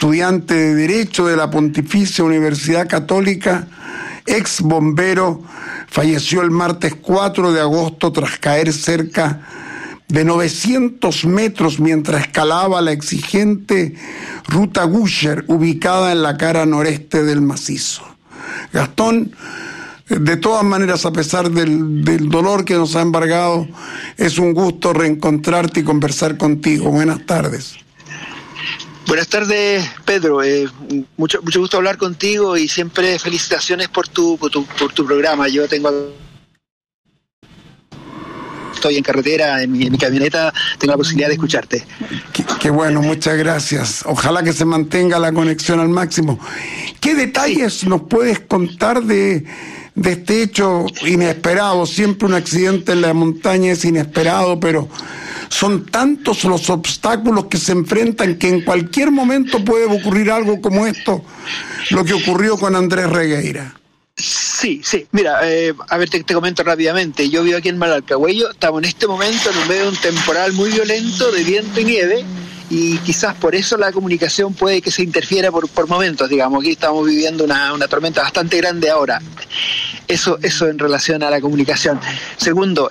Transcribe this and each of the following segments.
estudiante de Derecho de la Pontificia Universidad Católica, ex bombero, falleció el martes 4 de agosto tras caer cerca de 900 metros mientras escalaba la exigente ruta Gusher, ubicada en la cara noreste del macizo. Gastón, de todas maneras, a pesar del dolor que nos ha embargado, es un gusto reencontrarte y conversar contigo. Buenas tardes. Buenas tardes, Pedro. Mucho gusto hablar contigo y siempre felicitaciones por tu programa. Estoy en carretera, en mi camioneta, tengo la posibilidad de escucharte. Qué bueno, muchas gracias. Ojalá que se mantenga la conexión al máximo. ¿Qué detalles nos puedes contar de este hecho inesperado? Siempre un accidente en la montaña es inesperado, pero son tantos los obstáculos que se enfrentan que en cualquier momento puede ocurrir algo como esto, lo que ocurrió con Andrés Regueira. Sí, mira, a ver, te comento rápidamente. Yo vivo aquí en Malalcahuello, estamos en este momento en medio de un temporal muy violento de viento y nieve, y quizás por eso la comunicación puede que se interfiera por momentos, digamos. Aquí estamos viviendo una tormenta bastante grande ahora. Eso en relación a la comunicación. Segundo,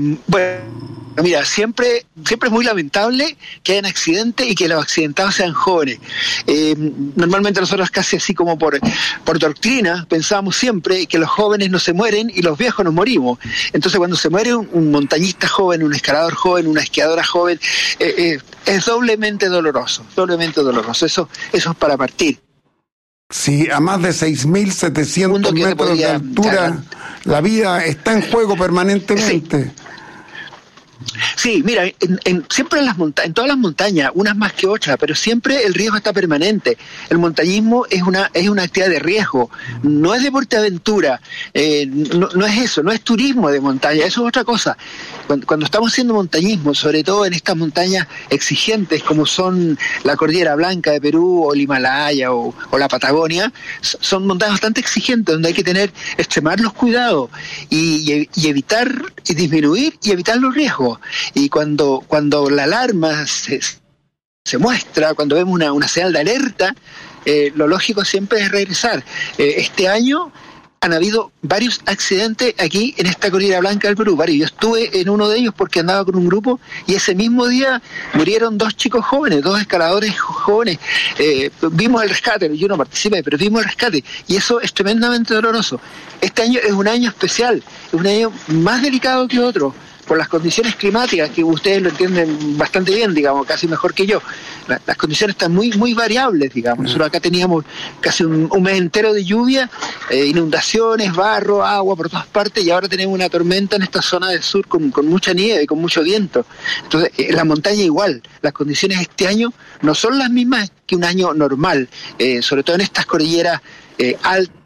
mira, siempre es muy lamentable que hayan accidentes y que los accidentados sean jóvenes. Normalmente nosotros, casi así como por doctrina, pensamos siempre que los jóvenes no se mueren y los viejos nos morimos. Entonces, cuando se muere un montañista joven, un escalador joven, una esquiadora joven, es doblemente doloroso. Eso es para partir. Sí, a más de 6.700 metros de altura, la vida está en juego permanentemente. Sí, mira, siempre en todas las montañas, unas más que otras, pero siempre el riesgo está permanente. El montañismo es una actividad de riesgo, no es deporte de aventura, no es eso, no es turismo de montaña, eso es otra cosa. Cuando estamos haciendo montañismo, sobre todo en estas montañas exigentes como son la Cordillera Blanca de Perú, o el Himalaya, o la Patagonia, son montañas bastante exigentes donde hay que extremar los cuidados y evitar y disminuir y evitar los riesgos. Y cuando la alarma se muestra, cuando vemos una señal de alerta, lo lógico siempre es regresar. Este año han habido varios accidentes aquí en esta Cordillera Blanca del Perú, varios. Yo estuve en uno de ellos porque andaba con un grupo y ese mismo día murieron 2 chicos jóvenes, 2 escaladores jóvenes. Vimos el rescate, yo no participé, pero vimos el rescate y eso es tremendamente doloroso. Este año es un año especial, es un año más delicado que otro, por las condiciones climáticas, que ustedes lo entienden bastante bien, digamos, casi mejor que yo. Las condiciones están muy variables, digamos. Nosotros acá teníamos casi un mes entero de lluvia, inundaciones, barro, agua por todas partes, y ahora tenemos una tormenta en esta zona del sur con mucha nieve y con mucho viento. Entonces, en la montaña igual, las condiciones este año no son las mismas que un año normal, sobre todo en estas cordilleras altas,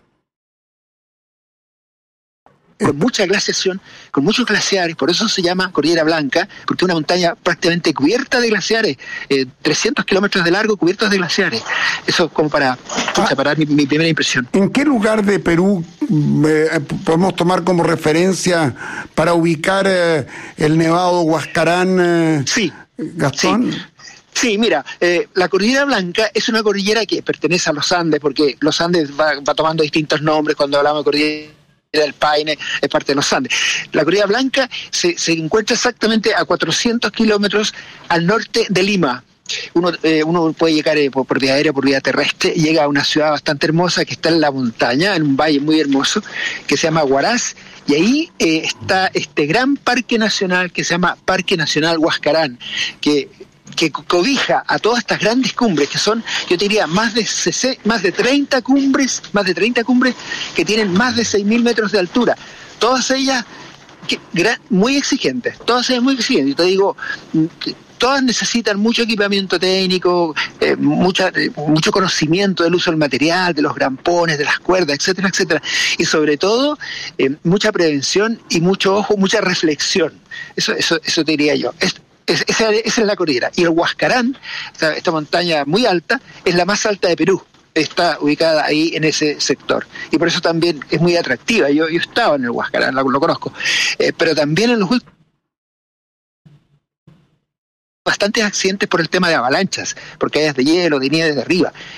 con mucha glaciación, con muchos glaciares, por eso se llama Cordillera Blanca, porque es una montaña prácticamente cubierta de glaciares, 300 kilómetros de largo cubiertos de glaciares. Eso como para dar mi primera impresión. ¿En qué lugar de Perú podemos tomar como referencia para ubicar el Nevado Huascarán, Sí, Gastón? Sí, mira, la Cordillera Blanca es una cordillera que pertenece a los Andes, porque los Andes va tomando distintos nombres cuando hablamos de Cordillera del Paine, es parte de los Andes. La Cordillera Blanca se encuentra exactamente a 400 kilómetros al norte de Lima. Uno puede llegar por vía aérea, por vía terrestre, y llega a una ciudad bastante hermosa que está en la montaña, en un valle muy hermoso, que se llama Huaraz, y ahí está este gran parque nacional que se llama Parque Nacional Huascarán, que cobija a todas estas grandes cumbres, que son, yo diría, más de 30 cumbres que tienen más de 6.000 metros de altura. Todas ellas muy exigentes. Yo te digo, todas necesitan mucho equipamiento técnico, mucho conocimiento del uso del material, de los grampones, de las cuerdas, etcétera, etcétera. Y sobre todo, mucha prevención y mucho ojo, mucha reflexión. Eso te diría yo. Esa es la cordillera. Y el Huascarán, esta montaña muy alta, es la más alta de Perú. Está ubicada ahí en ese sector. Y por eso también es muy atractiva. Yo estaba en el Huascarán, lo conozco. Pero también en los últimos bastantes accidentes por el tema de avalanchas, porque hay de hielo, de nieve de arriba.